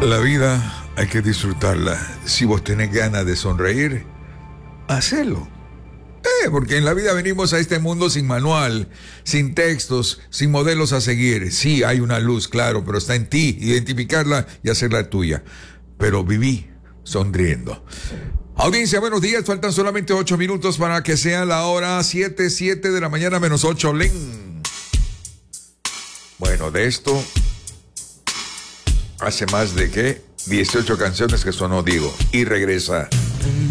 La vida hay que disfrutarla. Si vos tenés ganas de sonreír, hacelo. Porque en la vida venimos a este mundo sin manual, sin textos, sin modelos a seguir. Sí, hay una luz, claro, pero está en ti, identificarla y hacerla tuya. Pero viví sonriendo. Audiencia, buenos días. Faltan solamente 8 minutos para que sea la hora 7 de la mañana menos 8. Bueno, de esto hace más de 18 canciones que sonó, digo, y regresa.